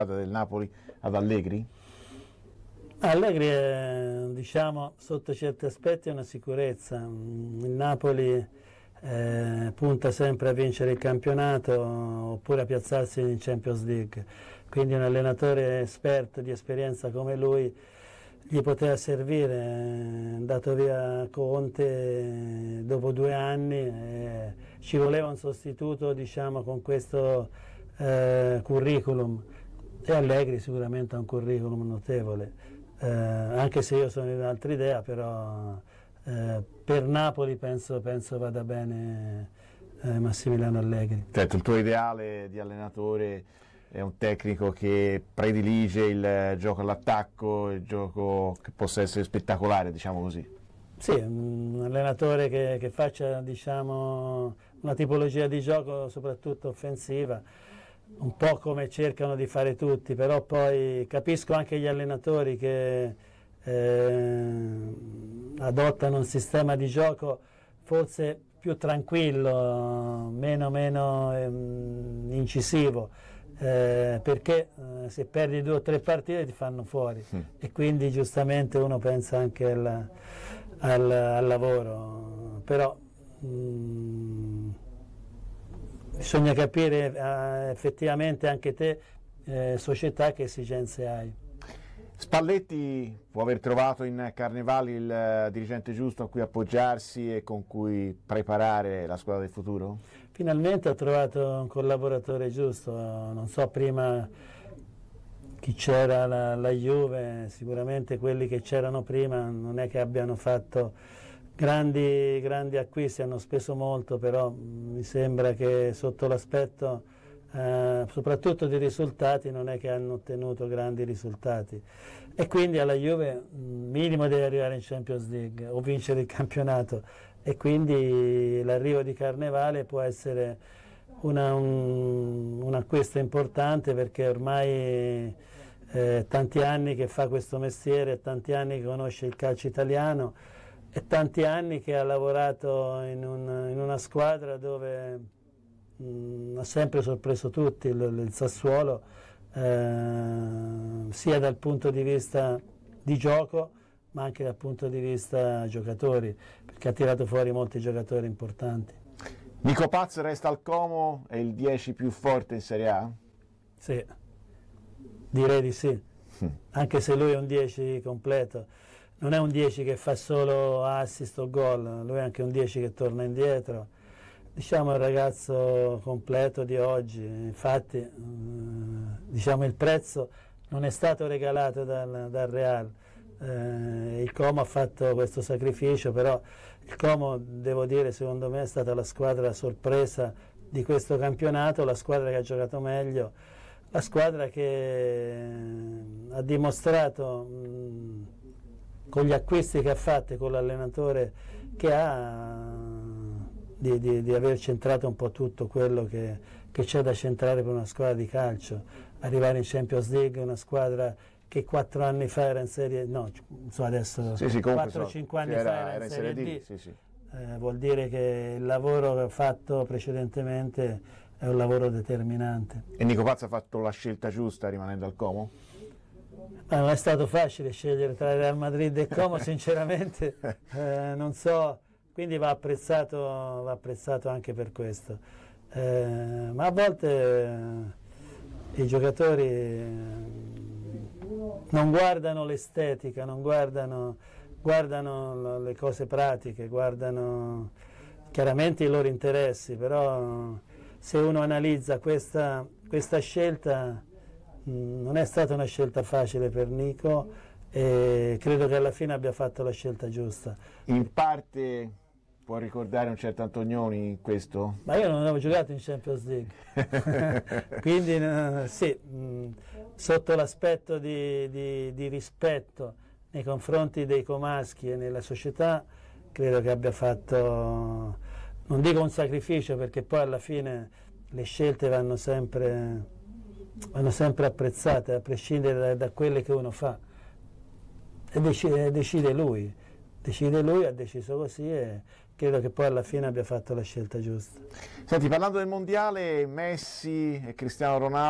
del Napoli ad Allegri? Allegri è, diciamo, sotto certi aspetti è una sicurezza. Il Napoli punta sempre a vincere il campionato oppure a piazzarsi in Champions League, quindi un allenatore esperto di esperienza come lui gli poteva servire. È andato via Conte dopo 2 anni, ci voleva un sostituto, diciamo, con questo curriculum, e Allegri sicuramente ha un curriculum notevole, anche se io sono di un'altra idea, però per Napoli penso vada bene Massimiliano Allegri. Certo, il tuo ideale di allenatore è un tecnico che predilige il gioco all'attacco, il gioco che possa essere spettacolare, diciamo così. Sì, un allenatore che faccia, diciamo, una tipologia di gioco soprattutto offensiva, un po' come cercano di fare tutti, però poi capisco anche gli allenatori che adottano un sistema di gioco forse più tranquillo, meno incisivo, perché se perdi 2 o 3 partite ti fanno fuori e quindi giustamente uno pensa anche al lavoro, però bisogna capire effettivamente anche te, società, che esigenze hai. Spalletti può aver trovato in Carnevali il dirigente giusto a cui appoggiarsi e con cui preparare la squadra del futuro? Finalmente ho trovato un collaboratore giusto, non so prima chi c'era la Juve, sicuramente quelli che c'erano prima non è che abbiano fatto grandi acquisti, hanno speso molto, però mi sembra che sotto l'aspetto soprattutto di risultati non è che hanno ottenuto grandi risultati, e quindi alla Juve minimo deve arrivare in Champions League o vincere il campionato, e quindi l'arrivo di Carnevale può essere un acquisto importante, perché ormai tanti anni che fa questo mestiere, tanti anni che conosce il calcio italiano e tanti anni che ha lavorato in una squadra dove ha sempre sorpreso tutti, il Sassuolo, sia dal punto di vista di gioco ma anche dal punto di vista giocatori, perché ha tirato fuori molti giocatori importanti. Nico Paz resta al Como, è il 10 più forte in Serie A? Sì, direi di sì, anche se lui è un 10 completo, non è un 10 che fa solo assist o gol, lui è anche un 10 che torna indietro. Diciamo il ragazzo completo di oggi, infatti diciamo il prezzo non è stato regalato dal Real, il Como ha fatto questo sacrificio, però il Como, devo dire, secondo me è stata la squadra sorpresa di questo campionato, la squadra che ha giocato meglio, la squadra che ha dimostrato con gli acquisti che ha fatto, con l'allenatore che ha, di aver centrato un po' tutto quello che c'è da centrare per una squadra di calcio, arrivare in Champions League, una squadra che 4 anni fa era in Serie, no, so adesso, sì, 4-5 anni fa era in Serie D, sì. Vuol dire che il lavoro fatto precedentemente è un lavoro determinante. E Nico Paz ha fatto la scelta giusta rimanendo al Como? Ma non è stato facile scegliere tra Real Madrid e Como, sinceramente, non so. Quindi va apprezzato anche per questo, ma a volte i giocatori non guardano l'estetica, non guardano le cose pratiche, guardano chiaramente i loro interessi, però se uno analizza questa scelta, non è stata una scelta facile per Nico, e credo che alla fine abbia fatto la scelta giusta. In parte può ricordare un certo Antonioni in questo? Ma io non avevo giocato in Champions League, quindi sì, sotto l'aspetto di rispetto nei confronti dei comaschi e nella società, credo che abbia fatto, non dico un sacrificio, perché poi alla fine le scelte vanno sempre apprezzate, a prescindere da quelle che uno fa, e decide lui, ha deciso così, e credo che poi alla fine abbia fatto la scelta giusta. Senti, parlando del mondiale, Messi e Cristiano Ronaldo